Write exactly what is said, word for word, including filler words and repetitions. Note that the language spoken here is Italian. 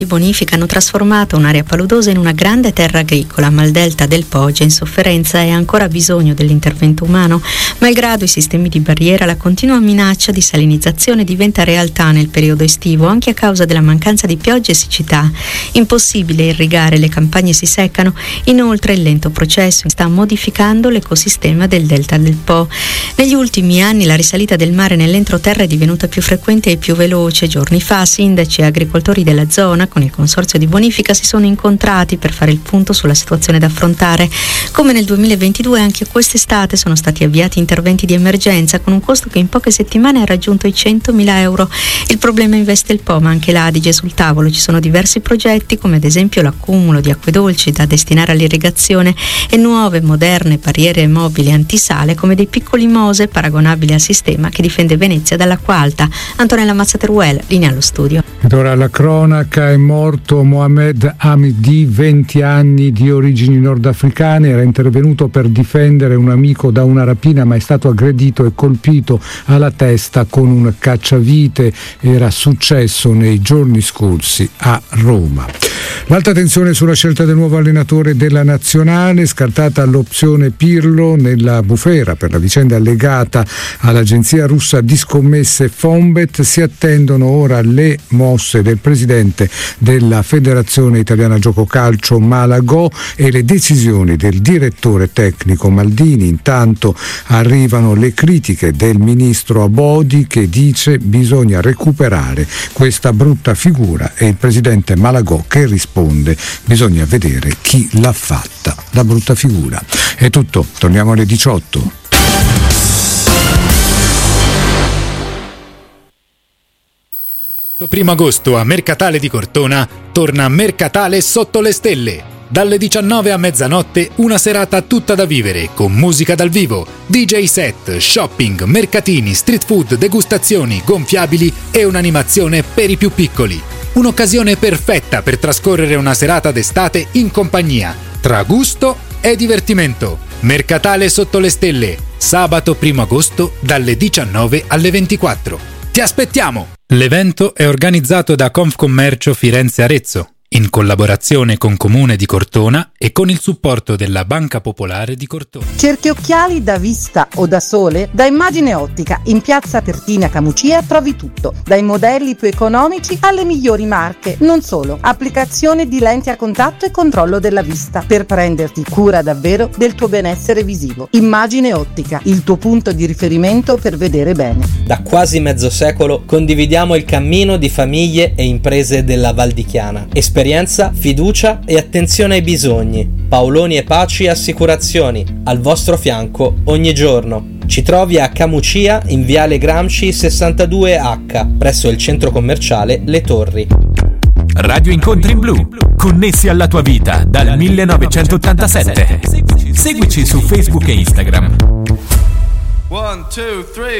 di bonifica hanno trasformato un'area paludosa in una grande terra agricola, ma il delta del Po è già in sofferenza e ha ancora bisogno dell'intervento umano. Malgrado i sistemi di barriera, la continua minaccia di salinizzazione diventa realtà nel periodo estivo, anche a causa della mancanza di piogge e siccità. Impossibile irrigare, le campagne si seccano. Inoltre il lento processo sta modificando l'ecosistema del delta del Po. Negli ultimi anni la risalita del mare nell'entroterra è divenuta più frequente e più veloce. Giorni fa sindaci e agricoltori della zona con il consorzio di bonifica si sono incontrati per fare il punto sulla situazione da affrontare. Come nel duemilaventidue, anche quest'estate sono stati avviati interventi di emergenza con un costo che in poche settimane ha raggiunto i centomila euro. Il problema investe il Po, ma anche l'Adige. Sul tavolo ci sono diversi progetti, come ad esempio l'accumulo di acque dolci da destinare all'irrigazione e nuove moderne barriere mobili antisale, come dei piccoli mose paragonabili al sistema che difende Venezia dall'acqua alta. Antonella Mazzateruel, linea allo studio. Ed ora la cronaca. È morto Mohamed Hamidi, venti anni, di origini nordafricane. Era intervenuto per difendere un amico da una rapina, ma è stato aggredito e colpito alla testa con un cacciavite. Era successo nei giorni scorsi a Roma. L'alta tensione sulla scelta del nuovo allenatore della nazionale, scartata l'opzione Pirlo nella bufera per la vicenda legata all'agenzia russa di scommesse Fonbet. Si attendono ora le mosse del presidente della Federazione Italiana Gioco Calcio Malagò e le decisioni del direttore tecnico Maldini. Intanto arrivano le critiche del ministro Abodi, che dice bisogna recuperare questa brutta figura, e il presidente Malagò che risponde bisogna vedere chi l'ha fatta la brutta figura. È tutto, torniamo alle diciotto. Primo agosto a Mercatale di Cortona torna Mercatale sotto le stelle. Dalle diciannove a mezzanotte una serata tutta da vivere, con musica dal vivo, D J set, shopping, mercatini, street food, degustazioni, gonfiabili e un'animazione per i più piccoli. Un'occasione perfetta per trascorrere una serata d'estate in compagnia, tra gusto e divertimento. Mercatale sotto le stelle, sabato primo agosto dalle diciannove alle ventiquattro. Ti aspettiamo! L'evento è organizzato da Confcommercio Firenze Arezzo, in collaborazione con Comune di Cortona e con il supporto della Banca Popolare di Cortona. Cerchi occhiali da vista o da sole? Da Immagine Ottica, in piazza Pertina Camucia trovi tutto, dai modelli più economici alle migliori marche. Non solo, applicazione di lenti a contatto e controllo della vista, per prenderti cura davvero del tuo benessere visivo. Immagine Ottica, il tuo punto di riferimento per vedere bene. Da quasi mezzo secolo condividiamo il cammino di famiglie e imprese della Val di Chiana. Esperienza, fiducia e attenzione ai bisogni. Paoloni e Paci Assicurazioni, al vostro fianco ogni giorno. Ci trovi a Camucia in Viale Gramsci sessantadue acca, presso il centro commerciale Le Torri. Radio Incontri in Blu, connessi alla tua vita dal millenovecentottantasette. Seguici su Facebook e Instagram. One, two, three.